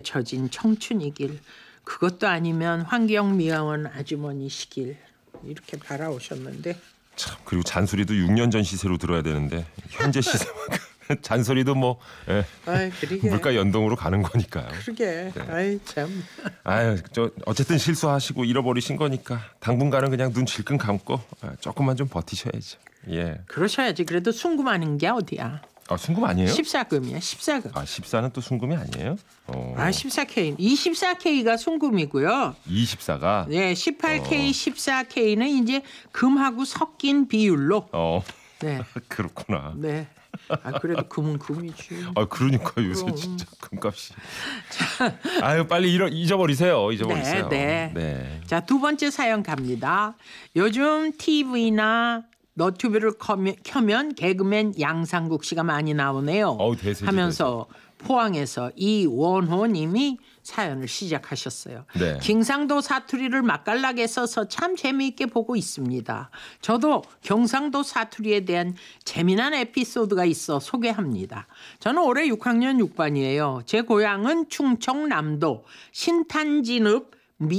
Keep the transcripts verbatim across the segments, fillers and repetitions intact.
젖은 청춘이길, 그것도 아니면 환경미화원 아주머니시길 이렇게 바라오셨는데 참, 그리고 잔소리도 육 년 전 시세로 들어야 되는데 현재 시세만큼 잔소리도 뭐 예, 아이, 그러게. 물가 연동으로 가는 거니까요. 그러게. 네. 아이 참. 아유, 저 어쨌든 실수하시고 잃어버리신 거니까 당분간은 그냥 눈 질끈 감고 아, 조금만 좀 버티셔야죠. 예. 그러셔야지. 그래도 순금하는 게 어디야. 아, 순금 아니에요? 십사금이야. 십사금. 아, 십사는 또 순금이 아니에요? 어. 아, 십사 케이. 이십사 케이가 순금이고요. 이십사가 네, 십팔 케이, 어. 십사 케이는 이제 금하고 섞인 비율로. 어. 네. 그렇구나. 네. 아, 그래도 금은 금이지. 아, 그러니까 요새 그럼. 진짜 금값이. 아유, 빨리 잃어, 잊어버리세요. 잊어버리세요. 네, 네. 네. 자, 두 번째 사연 갑니다. 요즘 티비나 너튜브를 켜면, 켜면 개그맨 양상국 씨가 많이 나오네요. 어우, 대세지, 하면서 포항에서 이원호 님이 사연을 시작하셨어요. 네. 경상도 사투리를 맛깔나게 써서 참 재미있게 보고 있습니다. 저도 경상도 사투리에 대한 재미난 에피소드가 있어 소개합니다. 저는 올해 육 학년 육 반이에요. 제 고향은 충청남도 신탄진읍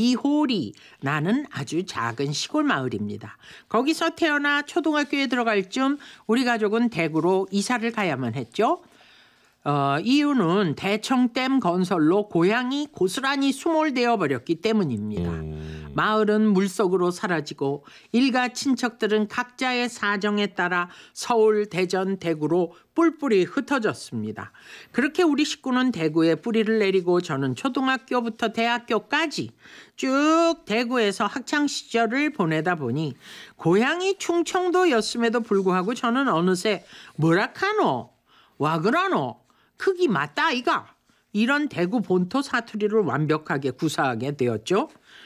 미호리라는 아주 작은 시골 마을입니다. 거기서 태어나 초등학교에 들어갈 즈음 우리 가족은 대구로 이사를 가야만 했죠. 어, 이유는 대청댐 건설로 고향이 고스란히 수몰되어 버렸기 때문입니다. 음. 마을은 물속으로 사라지고 일가 친척들은 각자의 사정에 따라 서울, 대전, 대구로 뿔뿔이 흩어졌습니다. 그렇게 우리 식구는 대구에 뿌리를 내리고 저는 초등학교부터 대학교까지 쭉 대구에서 학창 시절을 보내다 보니 고향이 충청도였음에도 불구하고 저는 어느새 뭐라카노, 와그라노, 크기 맞다 아이가 이런 대구 본토 사투리를 완벽하게 구사하게 되었죠.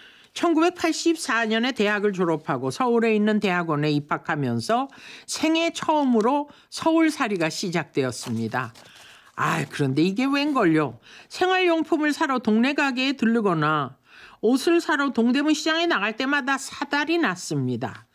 천구백팔십사 년에 대학을 졸업하고 서울에 있는 대학원에 입학하면서 생애 처음으로 서울살이가 시작되었습니다. 아, 그런데 이게 웬걸요. 생활용품을 사러 동네 가게에 들르거나 옷을 사러 동대문 시장에 나갈 때마다 사달이 났습니다.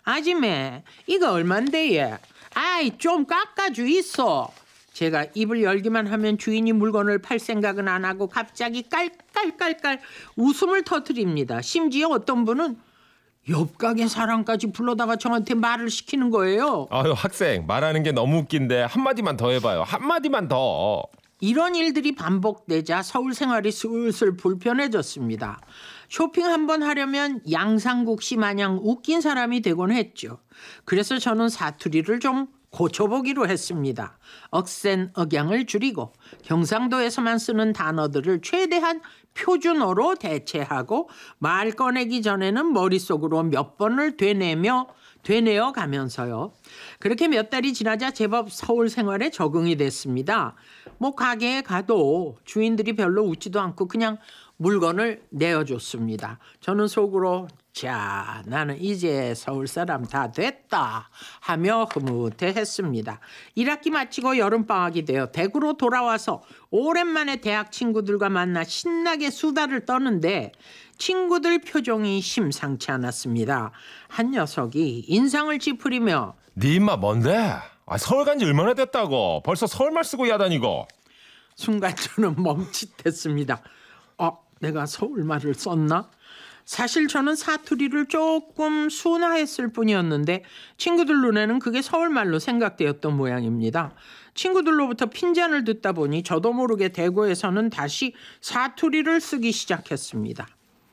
아지매 이거 얼만데 얘? 아이 좀 깎아주 있어. 제가 입을 열기만 하면 주인이 물건을 팔 생각은 안 하고 갑자기 깔깔깔깔 웃음을 터뜨립니다. 심지어 어떤 분은 옆 가게 사람까지 불러다가 저한테 말을 시키는 거예요. 아유, 학생 말하는 게 너무 웃긴데 한마디만 더 해봐요. 한마디만 더. 이런 일들이 반복되자 서울 생활이 슬슬 불편해졌습니다. 쇼핑 한번 하려면 양상국 씨 마냥 웃긴 사람이 되곤 했죠. 그래서 저는 사투리를 좀 고쳐보기로 했습니다. 억센 억양을 줄이고 경상도에서만 쓰는 단어들을 최대한 표준어로 대체하고 말 꺼내기 전에는 머릿속으로 몇 번을 되뇌며 되뇌어 가면서요. 그렇게 몇 달이 지나자 제법 서울 생활에 적응이 됐습니다. 뭐 가게에 가도 주인들이 별로 웃지도 않고 그냥 물건을 내어줬습니다. 저는 속으로 자, 나는 이제 서울 사람 다 됐다 하며 흐뭇해했습니다. 일 학기 마치고 여름방학이 되어 대구로 돌아와서 오랜만에 대학 친구들과 만나 신나게 수다를 떠는데 친구들 표정이 심상치 않았습니다. 한 녀석이 인상을 찌푸리며 네 임마 뭔데? 아, 서울 간 지 얼마나 됐다고. 벌써 서울말 쓰고 야다니고. 순간 저는 멈칫했습니다. 어, 내가 서울말을 썼나? 사실 저는 사투리를 조금 순화했을 뿐이었는데 친구들 눈에는 그게 서울말로 생각되었던 모양입니다. 친구들로부터 핀잔을 듣다 보니 저도 모르게 대구에서는 다시 사투리를 쓰기 시작했습니다.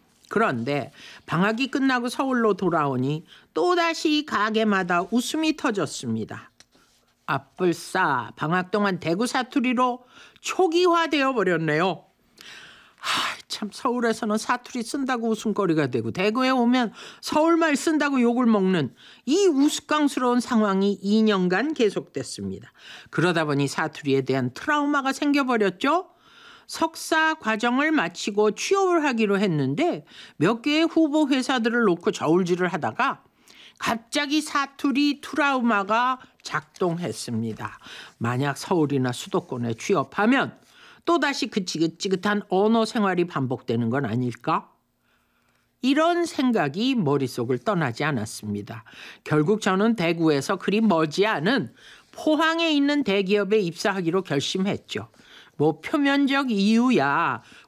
그런데 방학이 끝나고 서울로 돌아오니 또다시 가게마다 웃음이 터졌습니다. 아뿔싸 방학 동안 대구 사투리로 초기화되어 버렸네요. 하, 참 서울에서는 사투리 쓴다고 웃음거리가 되고 대구에 오면 서울말 쓴다고 욕을 먹는 이 우스꽝스러운 상황이 이 년간 계속됐습니다. 그러다 보니 사투리에 대한 트라우마가 생겨버렸죠. 석사 과정을 마치고 취업을 하기로 했는데 몇 개의 후보 회사들을 놓고 저울질을 하다가 갑자기 사투리 트라우마가 작동했습니다. 만약 서울이나 수도권에 취업하면 또다시 그 지긋지긋한 언어 생활이 반복되는 건 아닐까? 이런 생각이 머릿속을 떠나지 않았습니다. 결국 저는 대구에서 그리 머지않은 포항에 있는 대기업에 입사하기로 결심했죠. 뭐 표면적 이유야